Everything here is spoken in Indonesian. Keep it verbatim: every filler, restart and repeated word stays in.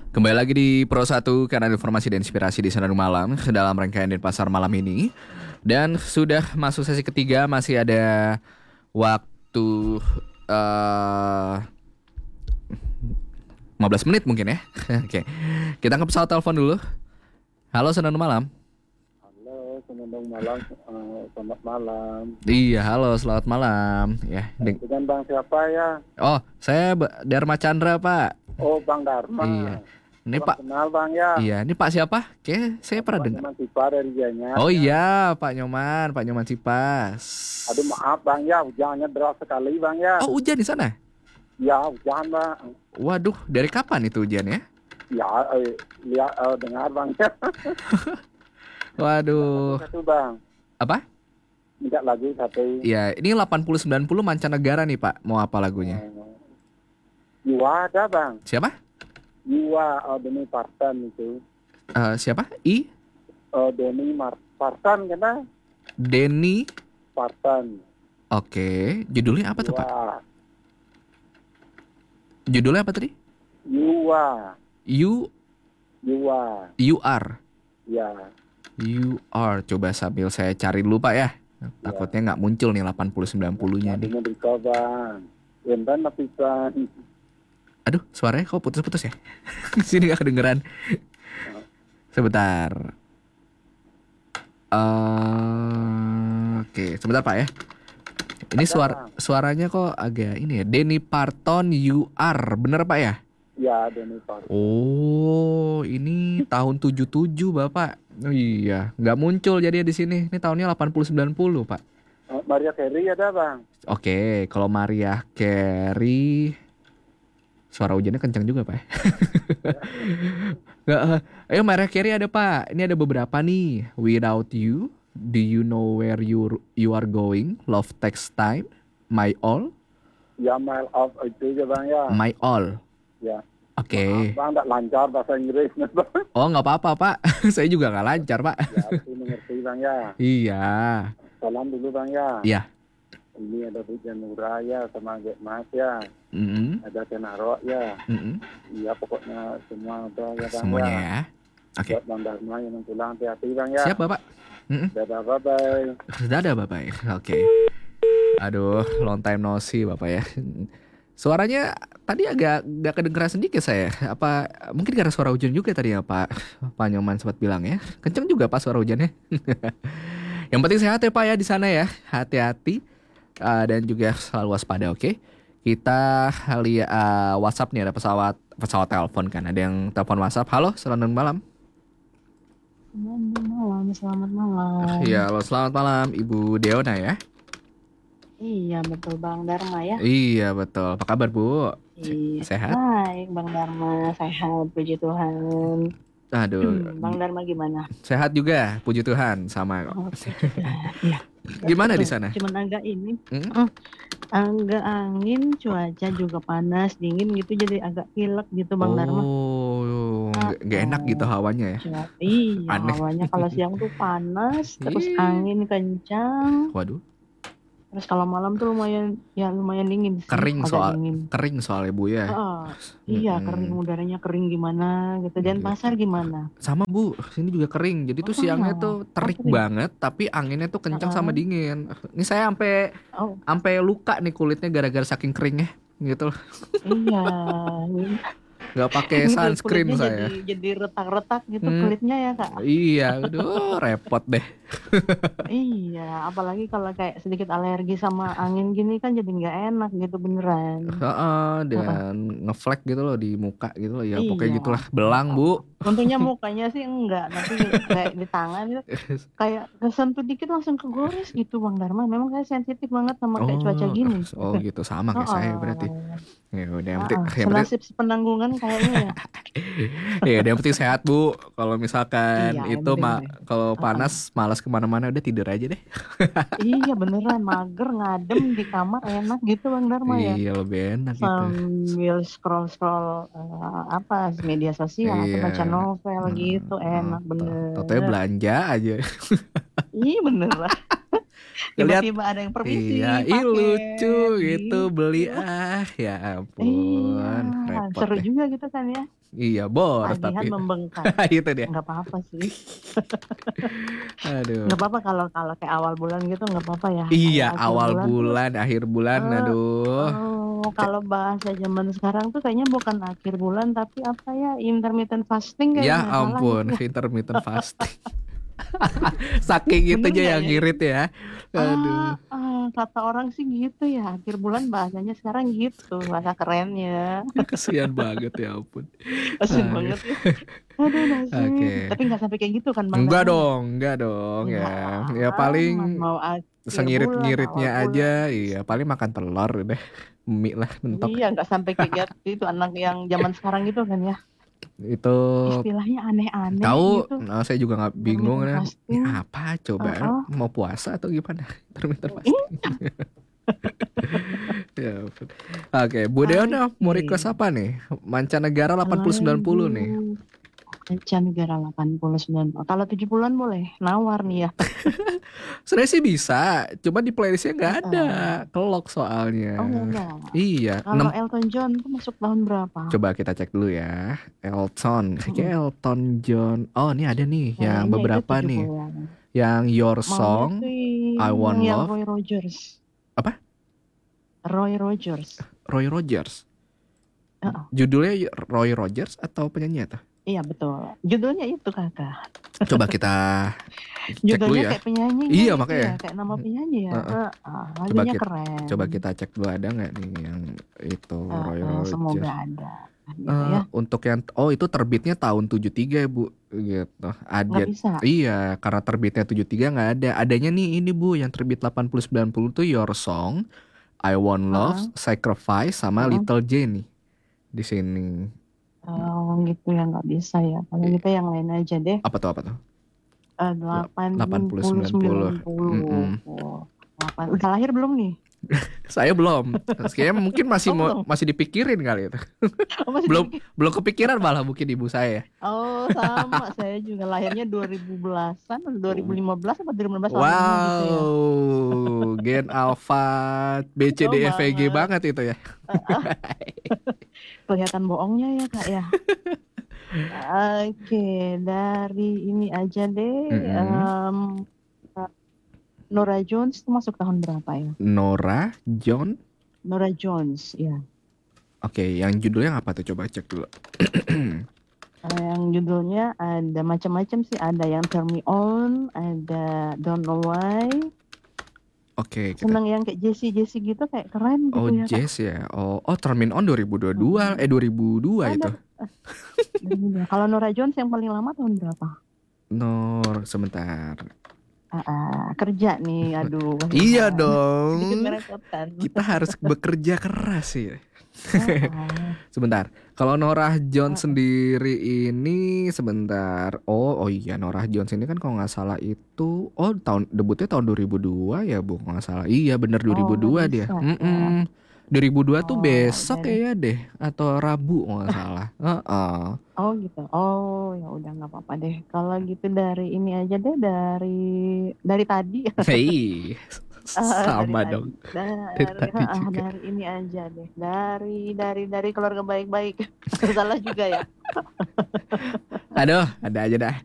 Kembali lagi di Pro satu karena informasi dan inspirasi di Senandung Malam dalam rangkaian Denpasar malam ini. Dan sudah masuk sesi ketiga, masih ada waktu uh, lima belas menit mungkin ya. Oke. Kita ke pesawat telepon dulu. Halo Senandung Malam. Halo Senandung Malam, uh, selamat malam. Iya, halo selamat malam. Ya, deng- Dengan Bang siapa ya? Oh, saya Ba- Dharma Chandra, Pak. Oh, Bang Dharma. Iya. Ini Kurang Pak. kenal Bang ya. Iya, ini Pak siapa? Oke, saya pernah Pak dengar. Nyoman Tipa dari Gianyar. Oh ya. iya, Pak Nyoman, Pak Nyoman Cipas. Aduh maaf Bang ya, hujannya deras sekali Bang ya. Oh, hujan di sana? Ya hujan Bang. Waduh, dari kapan itu hujannya? Ya eh, lihat eh, dengar Bang ya. Waduh. Satu Bang. Apa? Minta lagu satu. Ya, ini delapan puluh sembilan puluh mancanegara nih, Pak. Mau apa lagunya? Uh, Yuwa ada Bang. Siapa? Yuwa uh, Deni Partan itu. Eh, siapa? I? Uh, Deni Mar Partan kena Denny. Partan. Oke, judulnya apa tuh, Pak? Yuwa. Judulnya apa tadi? Yuwa. You Yuwa. You are. Ya. You are. Coba sambil saya cari dulu, Pak ya. Takutnya nggak muncul nih delapan puluh sembilan puluh-nya nih. Aduh, Bang. Bang. Bentar napisan. Aduh, suaranya kok putus-putus ya? Sini gak kedengeran. Sebentar. Eh, Oke, sebentar Pak ya. Ini Ada, suara Bang. suaranya kok agak ini ya. Denny Parton You Are, bener Pak ya? Ya, Deni Partan. Oh, ini tahun tujuh tujuh Bapak. Oh iya, nggak muncul jadi di sini. Ini tahunnya delapan puluh sembilan puluh Pak. Uh, Maria Carey ada, Bang. Oke, kalau Mariah Carey, suara hujannya kencang juga Pak. Nggak, eh, ayo Mariah Carey ada Pak. Ini ada beberapa nih. Without You, Do You Know Where You You Are Going, Love Takes Time, My All, Ya, Mile of itu ya, Bang ya. My All. Ya. Oke. Maaf, Bang, tak lancar bahasa Inggris, Bang. Oh nggak apa-apa Pak. Saya juga nggak lancar Pak. Ya, aku mengerti, Bang ya. Iya. Salam dulu, Bang ya. Iya. Ini ada Bu Janura ya, sama Gek Mas ya. Mm-mm. Ada Kenaro ya. Mm-mm. Iya, pokoknya semua ada ya, Bang Semuanya ya. ya. Oke. Buat Bang Dharma yang pulang hati-hati, Bang ya. Siap Bapak. Mm-mm. Dadah, bye-bye. Dadah Bapak ya. Oke. Aduh, long time no see Bapak ya. Suaranya tadi agak gak kedengeran sedikit saya. Apa mungkin karena suara hujan juga tadi ya Pak Pak Nyoman sempat bilang ya. Kenceng juga Pak suara hujannya. Yang penting sehat ya Pak ya di sana ya. Hati-hati uh, dan juga selalu waspada, oke? Kita lihat uh, WhatsApp nih, ada pesawat pesawat telepon kan. Ada yang telepon WhatsApp. Halo, selamat malam. Selamat malam, selamat malam. Iya, halo selamat malam Ibu Deona ya. Iya betul Bang Dharma ya. Iya betul. Apa kabar Bu? Iya. Sehat? Baik Bang Dharma, sehat puji Tuhan. Aduh, Hmm, Bang Dharma gimana? sehat juga, puji Tuhan, sama kok. Oh, puji Tuhan. Iya. Gimana di Betul. sana? Cuman agak ini, Hmm? mm, agak angin, cuaca juga panas, dingin gitu, jadi agak pilek gitu Bang Dharma. Oh, nggak nggak enak gitu hawanya ya? Cua- Iya, Aneh. hawanya kalau siang tuh panas, terus Ih. angin kencang, Waduh, terus kalau malam tuh lumayan, ya lumayan dingin sih, kering agak soal dingin. kering soalnya Bu ya. Ah, iya Mm-mm. kering, udaranya kering gimana gitu. Dan Gitu. pasar gimana? Sama Bu, sini juga kering. Jadi tuh Oh, siangnya tuh terik kering. banget, tapi anginnya tuh kencang sama Ah. dingin. Ini saya sampai Oh sampai luka nih kulitnya gara-gara saking keringnya, gitu. iya, Nggak pakai Ini sunscreen kulitnya saya. jadi jadi retak-retak gitu Hmm. kulitnya ya kak. Iya, aduh repot deh. Iya, apalagi kalau kayak sedikit alergi sama angin gini kan jadi nggak enak gitu beneran. Heeh, dan ngeflek gitu loh di muka gitu loh. Ya pokoknya Iya. gitulah, belang Bu. Untungnya mukanya sih enggak, tapi kayak di tangan itu kayak kesentuh dikit langsung kegores gitu Bang Dharma. Memang saya sensitif banget sama kayak cuaca gini. Oh gitu, sama kayak saya berarti. Ya udah, yang penting, Heeh, yang penting, senasib sepenanggungan kayaknya ya. ya udah, yang penting sehat Bu. Kalau misalkan Iya, yang itu penting ma- deh. kalau panas malas kemana-mana, udah tidur aja deh. Iya beneran, mager ngadem di kamar enak gitu Bang Dharma ya. Iya, lebih enak gitu. Sambil scroll-scroll eh, apa media sosial atau Iya. baca novel gitu Hmm, enak bener. Tau-taunya belanja aja. Iya bener lah. Ngeliat, Tiba-tiba ada yang permisi, iya, ih lucu paket gitu, beli gitu. ah, ya Iya, ampun, repot seru deh. juga gitu kan ya. Iya, boros Tagihan tapi membengkak. itu dia. Nggak apa-apa sih. Aduh. Nggak apa-apa kalau kalau kayak awal bulan gitu nggak apa-apa ya. Iya, Kayak akhir awal bulan tuh bulan, akhir bulan, eh aduh. eh, Cek, kalau bahasa zaman sekarang tuh kayaknya bukan akhir bulan tapi apa ya intermittent fasting kayak ya nggak salah gitu ampun, ya. intermittent fasting. Saking Bener itunya nggak yang ya? ngirit ya. Ah, Aduh, ah, kata orang sih gitu ya. Akhir bulan bahasanya sekarang gitu. Bahasa kerennya. kasihan banget ya ampun. Asin Aduh. banget ya. Aduh nasib. Oke. Tapi nggak sampai kayak gitu kan Bang Enggak Dharma ya? dong, enggak dong ya. Enggak Ya paling aman. Mau akhir bulan, awal sengirit-ngiritnya aja, bulan. iya paling makan telur udah. Mie lah mentok. Iya, nggak sampai kayak gitu. Itu anak yang zaman sekarang gitu kan ya. Itu Istilahnya aneh-aneh tahu, gitu. nah, saya juga nggak bingung Intermittent kan. Ini fasting. apa coba, Heeh. mau puasa atau gimana? Intermittent Ih, fasting. Ya ampun. Oke, Bu Deona mau request Oke. apa nih? Mancanegara delapan puluh sembilan puluh nih. Lagu mancanegara delapan puluh sembilan. Kalau tujuh puluhan boleh. Nawar nih ya. Sebenarnya sih bisa, cuma di playlistnya nggak ada. Heeh. Kelok soalnya. Oh enggak. Iya, Kalau enam. Elton John tuh masuk tahun berapa? Coba kita cek dulu ya. Elton, kayaknya Mm-mm. Elton John. Oh, ini ada nih yang Kayaknya itu beberapa tujuh nih. puluhan. Yang Your Maunya Song, tuh I Want yang Love. Roy Rogers. Apa? Roy Rogers. Roy Rogers. Heeh. Judulnya Roy Rogers atau penyanyi atau? Iya betul. Judulnya itu kakak. Coba kita cek dulu Judulnya ya. kayak penyanyi Iya gitu makanya. ya, kayak nama penyanyi ya. Heeh. Heeh, Coba lagunya kita keren. coba kita cek dulu ada nggak nih yang itu Roy Heeh, Rogers. semoga ada gitu Eh, ya. untuk yang oh itu terbitnya tahun tujuh tiga ya Bu gitu. Ada Nggak bisa. iya karena terbitnya tujuh tiga nggak ada. Adanya nih ini Bu yang terbit delapan puluh sembilan puluh tuh Your Song, I Want Love, Heeh, Sacrifice sama heeh. Little J nih di sini. Oh gitu ya nggak bisa ya. Kalau I- gitu yang lain aja deh. Apa tuh apa tuh? Eh, Lap- delapan delapan puluh puluh sembilan puluh. sembilan puluh. Mm-mm. Oh, delapan. Udah lahir belum nih? Saya belum. Kayaknya mungkin masih Oh mau belum. masih dipikirin kali itu. Oh masih Belum dipikir. belum kepikiran malah mungkin ibu saya. Oh sama. Saya juga lahirnya dua ribu belasan atau dua ribu lima belas atau dua ribu lima belas tahunnya gitu ya. Wow, Gen Alpha B C Oh D E F G banget. banget itu ya. Kelihatan bohongnya ya kak ya. Oke, dari ini aja deh. Mm-mm. em, Norah Jones itu masuk tahun berapa ya? Norah John. Norah Jones, ya. Oke, yang judulnya apa tuh? Coba cek dulu. Eh, Yang judulnya ada macam-macam sih. Ada yang Turn Me On, ada Don't Know Why. Oke, kita. Seneng yang kayak Jessie Jessie gitu kayak keren gitu Oh, ya kak. Jazz ya. Oh, oh Termin On dua ribu dua puluh dua. Hmm. Eh dua ribu dua itu. Ada. eh, Kalau Norah Jones yang paling lama tahun berapa? Nor, sebentar. Ah, ah, kerja nih, aduh. Iya kasihan. dong. Sedikit merepotkan. Kita harus bekerja keras sih. Ah, ah. Sebentar. Kalau Norah Jones Ah, sendiri ini sebentar. Oh, oh iya Norah Jones ini kan kalau nggak salah itu oh tahun debutnya tahun dua ribu dua ya Bu, kalau nggak salah. Iya bener dua ribu Oh dua dia. bisa ya. Mm-mm. dua ribu dua tuh Oh besok dari ya deh atau Rabu kalau nggak salah. Heeh. oh gitu. Oh ya udah nggak apa-apa deh. Kalau gitu dari ini aja deh dari dari tadi. Hei, Ah, dari sama tadi. dong. Dari Dari tadi ah, juga. dari ini aja deh. Dari dari dari keluarga baik-baik. Salah juga ya. Aduh, ada aja dah.